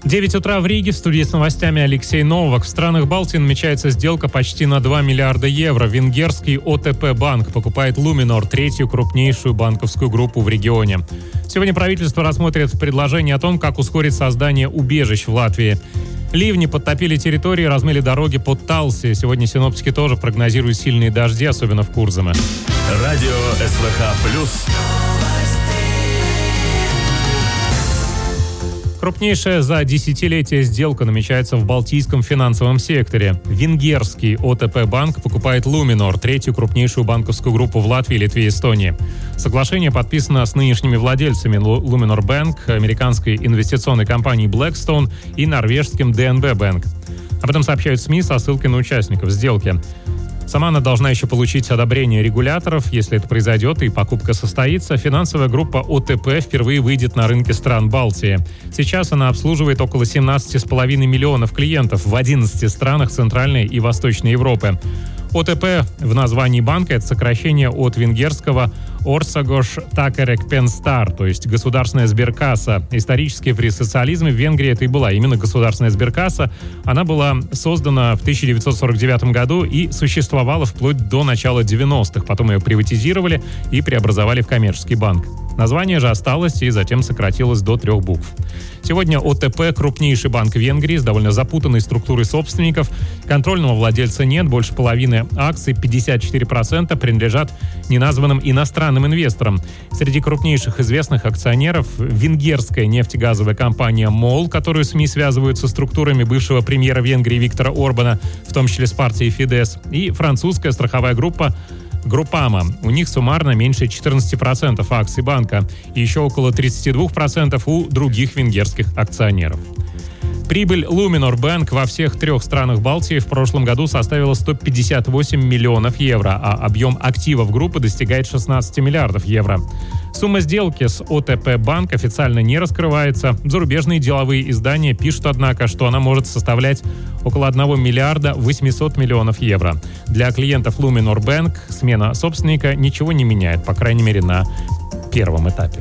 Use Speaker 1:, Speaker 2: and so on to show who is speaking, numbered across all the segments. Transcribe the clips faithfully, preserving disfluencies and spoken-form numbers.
Speaker 1: девять утра в Риге. В студии с новостями Алексей Новак. В странах Балтии намечается сделка почти на два миллиарда евро. Венгерский о тэ пэ-банк покупает Luminor, третью крупнейшую банковскую группу в регионе. Сегодня правительство рассмотрит предложение о том, как ускорить создание убежищ в Латвии. Ливни подтопили территории, размыли дороги под Талси. Сегодня синоптики тоже прогнозируют сильные дожди, особенно в Курзаме.
Speaker 2: Радио эс вэ ха плюс.
Speaker 1: Крупнейшая за десятилетие сделка намечается в балтийском финансовом секторе. Венгерский о тэ пэ-банк покупает Luminor, третью крупнейшую банковскую группу в Латвии, Литве и Эстонии. Соглашение подписано с нынешними владельцами Luminor Bank, американской инвестиционной компанией Blackstone и норвежским дэ эн бэ Bank. Об этом сообщают СМИ со ссылкой на участников сделки. Сама она должна еще получить одобрение регуляторов. Если это произойдет и покупка состоится, финансовая группа о тэ пэ впервые выйдет на рынки стран Балтии. Сейчас она обслуживает около семнадцать с половиной миллионов клиентов в одиннадцати странах Центральной и Восточной Европы. о тэ пэ в названии банка – это сокращение от венгерского «Орсагош Такерек Пенстар», то есть государственная сберкасса. Исторически при социализме в Венгрии это и была именно государственная сберкасса. Она была создана в тысяча девятьсот сорок девятом году и существовала вплоть до начала девяностых. Потом ее приватизировали и преобразовали в коммерческий банк. Название же осталось и затем сократилось до трех букв. Сегодня о тэ пэ – крупнейший банк Венгрии с довольно запутанной структурой собственников. Контрольного владельца нет, больше половины акций, пятьдесят четыре процента, принадлежат неназванным иностранным инвесторам. Среди крупнейших известных акционеров венгерская нефтегазовая компания МОЛ, которую СМИ связывают со структурами бывшего премьера Венгрии Виктора Орбана, в том числе с партией Фидес, и французская страховая группа Группама. У них суммарно меньше четырнадцати процентов акций банка и еще около тридцати двух процентов у других венгерских акционеров. Прибыль Luminor Bank во всех трех странах Балтии в прошлом году составила сто пятьдесят восемь миллионов евро, а объем активов группы достигает шестнадцати миллиардов евро. Сумма сделки с о тэ пэ-банк официально не раскрывается. Зарубежные деловые издания пишут, однако, что она может составлять около одного миллиарда восьмисот миллионов евро. Для клиентов Luminor Bank смена собственника ничего не меняет, по крайней мере, на первом этапе.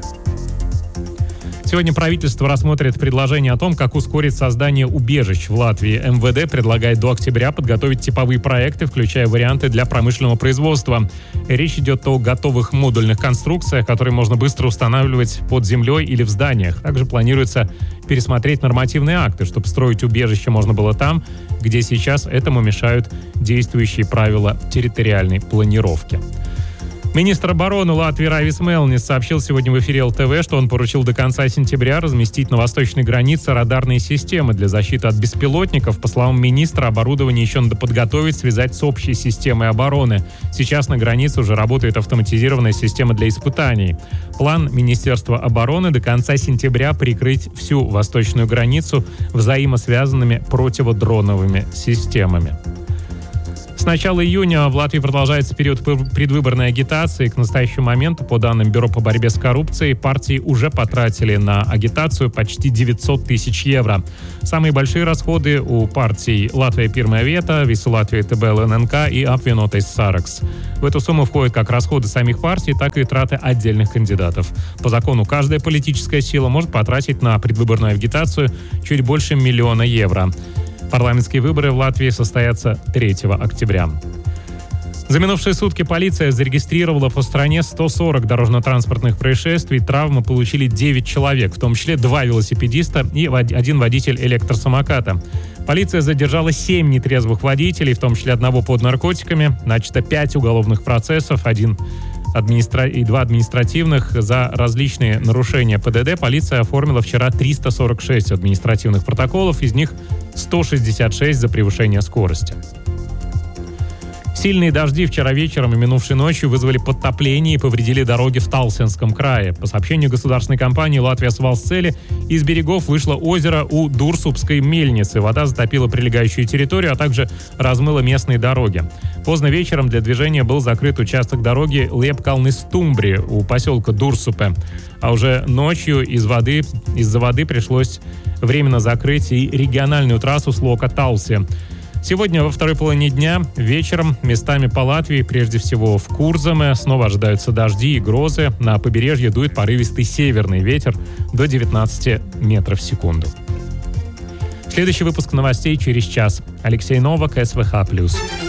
Speaker 1: Сегодня правительство рассмотрит предложение о том, как ускорить создание убежищ в Латвии. эм вэ дэ предлагает до октября подготовить типовые проекты, включая варианты для промышленного производства. Речь идет о готовых модульных конструкциях, которые можно быстро устанавливать под землей или в зданиях. Также планируется пересмотреть нормативные акты, чтобы строить убежище можно было там, где сейчас этому мешают действующие правила территориальной планировки. Министр обороны Латвии Райвис Мелнис сообщил сегодня в эфире эл тэ вэ, что он поручил до конца сентября разместить на восточной границе радарные системы для защиты от беспилотников. По словам министра, оборудование еще надо подготовить, связать с общей системой обороны. Сейчас на границе уже работает автоматизированная система для испытаний. План Министерства обороны до конца сентября прикрыть всю восточную границу взаимосвязанными противодроновыми системами. С начала июня в Латвии продолжается период предвыборной агитации. К настоящему моменту, по данным Бюро по борьбе с коррупцией, партии уже потратили на агитацию почти девятьсот тысяч евро. Самые большие расходы у партий Латвия Пирмая Вета, Вису Латвия тэ бэ эл эн эн ка и Апвиенотайс Саракс. В эту сумму входят как расходы самих партий, так и траты отдельных кандидатов. По закону каждая политическая сила может потратить на предвыборную агитацию чуть больше миллиона евро. Парламентские выборы в Латвии состоятся третьего октября. За минувшие сутки полиция зарегистрировала по стране сто сорок дорожно-транспортных происшествий. Травмы получили девять человек, в том числе два велосипедиста и один водитель электросамоката. Полиция задержала семь нетрезвых водителей, в том числе одного под наркотиками. Начато пять уголовных процессов, один администра... и два административных. За различные нарушения пэ дэ дэ полиция оформила вчера триста сорок шесть административных протоколов, из них сто шестьдесят шесть за превышение скорости. Сильные дожди вчера вечером и минувшей ночью вызвали подтопление и повредили дороги в Талсенском крае. По сообщению государственной компании «Латвия Свалсцели», из берегов вышло озеро у Дурсупской мельницы. Вода затопила прилегающую территорию, а также размыла местные дороги. Поздно вечером для движения был закрыт участок дороги Лепкалны-Стумбри у поселка Дурсупе. А уже ночью из воды, из-за воды пришлось временно закрыть и региональную трассу Слока-Талси. Сегодня во второй половине дня вечером местами по Латвии, прежде всего в Курзаме, снова ожидаются дожди и грозы. На побережье дует порывистый северный ветер до девятнадцати метров в секунду. Следующий выпуск новостей через час. Алексей Новак, СВХ плюс.